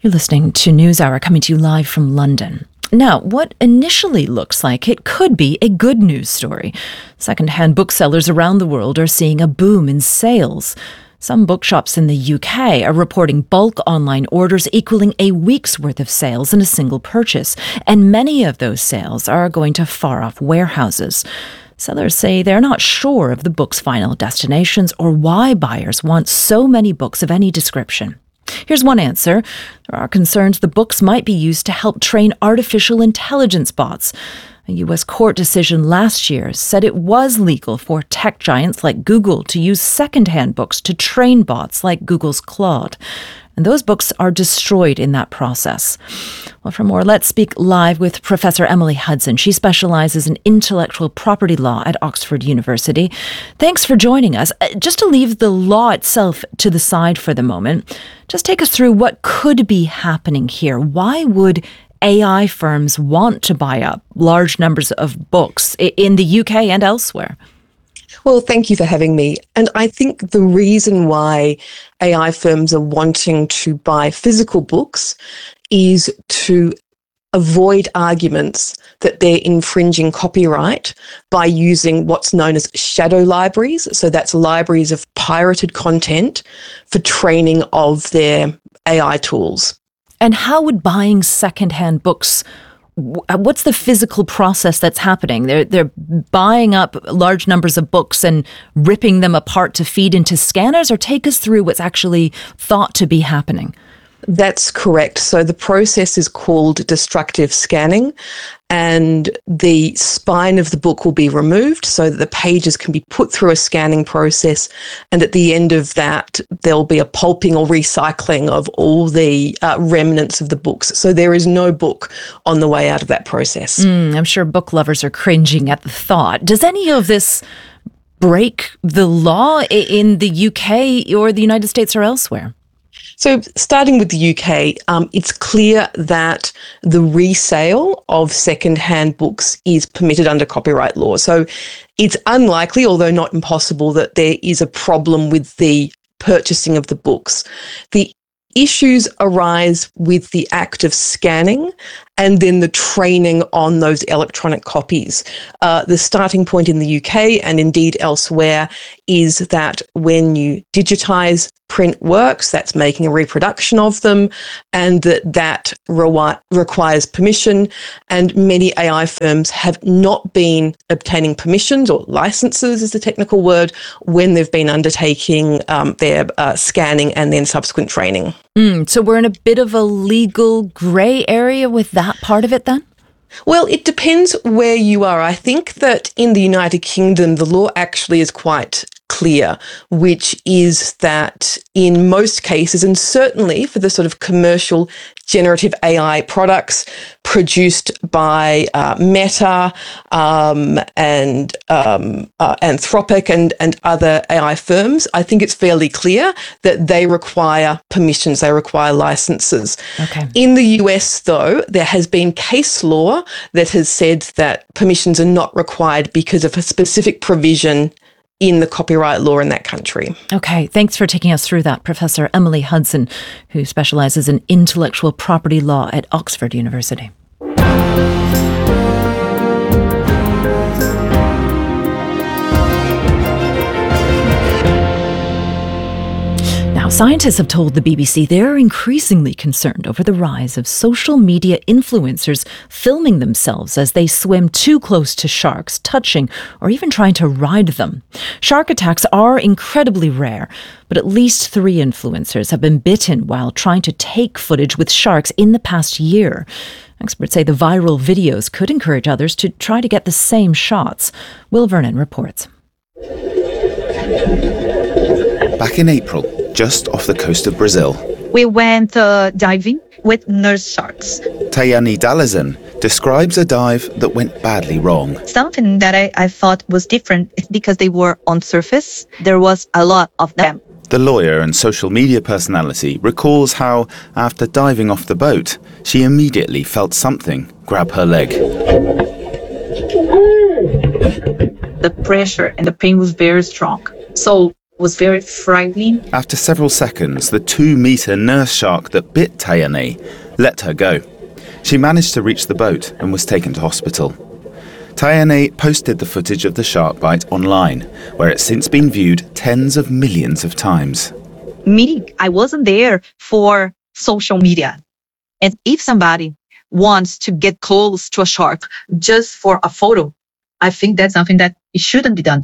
You're listening to NewsHour coming to you live from London. Now, what initially looks like it could be a good news story. Second-hand booksellers around the world are seeing a boom in sales. Some bookshops in the UK are reporting bulk online orders equaling a week's worth of sales in a single purchase, and many of those sales are going to far-off warehouses. Sellers say they're not sure of the book's final destinations or why buyers want so many books of any description. Here's one answer. There are concerns the books might be used to help train artificial intelligence bots. A U.S. court decision last year said it was legal for tech giants like Google to use second-hand books to train bots like Google's Claude. And those books are destroyed in that process. Well, for more, let's speak live with Professor Emily Hudson. She specializes in intellectual property law at Oxford University. Thanks for joining us. Just to leave the law itself to the side for the moment, just take us through what could be happening here. Why would AI firms want to buy up large numbers of books in the UK and elsewhere? Well, thank you for having me. And I think the reason why AI firms are wanting to buy physical books is to avoid arguments that they're infringing copyright by using what's known as shadow libraries. So that's libraries of pirated content for training of their AI tools. And how would buying secondhand books, what's the physical process that's happening? They're buying up large numbers of books and ripping them apart to feed into scanners, or take us through what's actually thought to be happening? That's correct. So the process is called destructive scanning, and the spine of the book will be removed so that the pages can be put through a scanning process. And at the end of that, there'll be a pulping or recycling of all the remnants of the books. So there is no book on the way out of that process. I'm sure book lovers are cringing at the thought. Does any of this break the law in the UK or the United States or elsewhere? So starting with the UK, it's clear that the resale of second-hand books is permitted under copyright law. So it's unlikely, although not impossible, that there is a problem with the purchasing of the books. The issues arise with the act of scanning and then the training on those electronic copies. The starting point in the UK and indeed elsewhere is that when you digitise print works, that's making a reproduction of them, and that requires permission. And many AI firms have not been obtaining permissions, or licenses is the technical word, when they've been undertaking their scanning and then subsequent training. So we're in a bit of a legal grey area with that part of it then? Well, it depends where you are. I think that in the United Kingdom, the law actually is quite clear, which is that in most cases, and certainly for the sort of commercial generative AI products produced by Meta and Anthropic and other AI firms, I think it's fairly clear that they require permissions, they require licenses. Okay. In the US, though, there has been case law that has said that permissions are not required because of a specific provision in the copyright law in that country. Okay, thanks for taking us through that, Professor Emily Hudson, who specialises in intellectual property law at Oxford University. Now, scientists have told the BBC they're increasingly concerned over the rise of social media influencers filming themselves as they swim too close to sharks, touching or even trying to ride them. Shark attacks are incredibly rare, but at least 3 influencers have been bitten while trying to take footage with sharks in the past year. Experts say the viral videos could encourage others to try to get the same shots. Will Vernon reports. Back in April, just off the coast of Brazil, we went diving with nurse sharks. Tayani Dalazan describes a dive that went badly wrong. Something that I thought was different is because they were on surface. There was a lot of them. The lawyer and social media personality recalls how, after diving off the boat, she immediately felt something grab her leg. The pressure and the pain was very strong. So was very frightening. After several seconds, the 2-metre nurse shark that bit Tayane let her go. She managed to reach the boat and was taken to hospital. Tayane posted the footage of the shark bite online, where it's since been viewed tens of millions of times. Me, I wasn't there for social media. And if somebody wants to get close to a shark just for a photo, I think that's something that it shouldn't be done.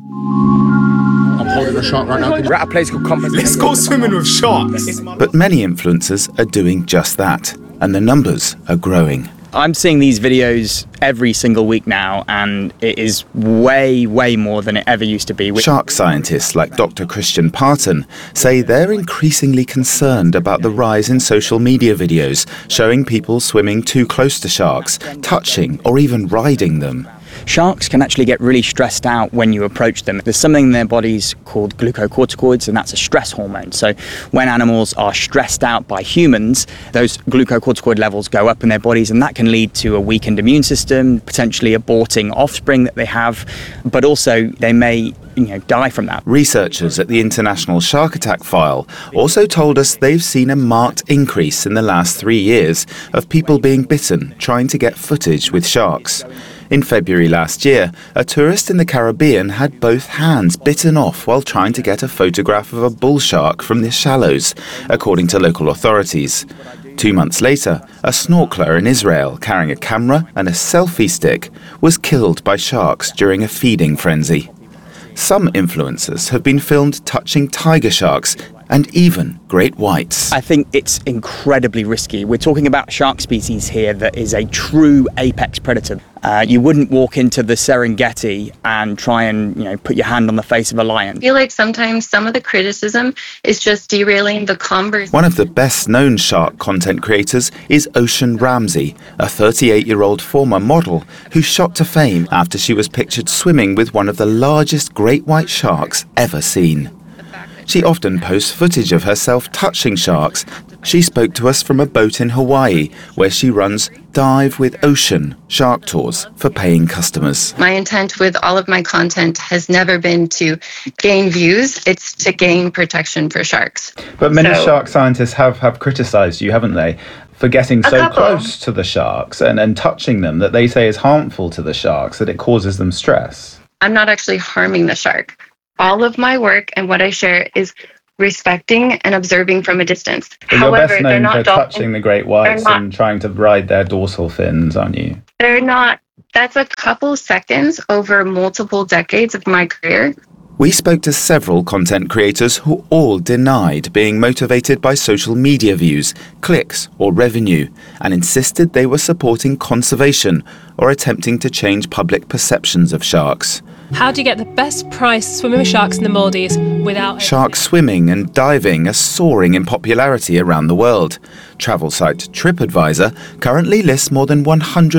I'm holding a shark right now. We're at a place called Compass. Let's go swimming with sharks. But many influencers are doing just that, and the numbers are growing. I'm seeing these videos every single week now, and it is way, way more than it ever used to be. Shark scientists like Dr. Christian Parton say they're increasingly concerned about the rise in social media videos showing people swimming too close to sharks, touching or even riding them. Sharks can actually get really stressed out when you approach them. There's something in their bodies called glucocorticoids, and that's a stress hormone. So when animals are stressed out by humans, those glucocorticoid levels go up in their bodies, and that can lead to a weakened immune system, potentially aborting offspring that they have, but also they may die from that. Researchers at the International Shark Attack File also told us they've seen a marked increase in the last 3 years of people being bitten trying to get footage with sharks. In February last year, a tourist in the Caribbean had both hands bitten off while trying to get a photograph of a bull shark from the shallows, according to local authorities. 2 months later, a snorkeler in Israel carrying a camera and a selfie stick was killed by sharks during a feeding frenzy. Some influencers have been filmed touching tiger sharks and even great whites. I think it's incredibly risky. We're talking about a shark species here that is a true apex predator. You wouldn't walk into the Serengeti and try and put your hand on the face of a lion. I feel like sometimes some of the criticism is just derailing the conversation. One of the best-known shark content creators is Ocean Ramsey, a 38-year-old former model who shot to fame after she was pictured swimming with one of the largest great white sharks ever seen. She often posts footage of herself touching sharks. She spoke to us from a boat in Hawaii, where she runs Dive with Ocean shark tours for paying customers. My intent with all of my content has never been to gain views, it's to gain protection for sharks. But many shark scientists have criticised you, haven't they, for getting so close to the sharks and touching them that they say is harmful to the sharks, that it causes them stress. I'm not actually harming the shark. All of my work and what I share is respecting and observing from a distance. But However, you're best known for touching the great whites and trying to ride their dorsal fins, aren't you? They're not. That's a couple seconds over multiple decades of my career. We spoke to several content creators who all denied being motivated by social media views, clicks or revenue, and insisted they were supporting conservation or attempting to change public perceptions of sharks. How do you get the best price swimming with sharks in the Maldives without... Shark swimming and diving are soaring in popularity around the world. Travel site TripAdvisor currently lists more than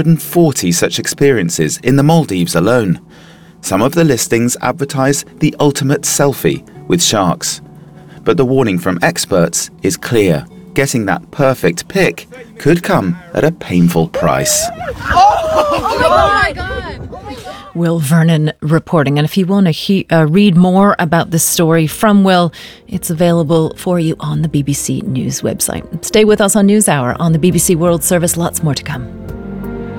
140 such experiences in the Maldives alone. Some of the listings advertise the ultimate selfie with sharks. But the warning from experts is clear. Getting that perfect pic could come at a painful price. Oh my God! Will Vernon reporting. And if you want to read more about this story from Will, it's available for you on the BBC News website. Stay with us on NewsHour on the BBC World Service. Lots more to come.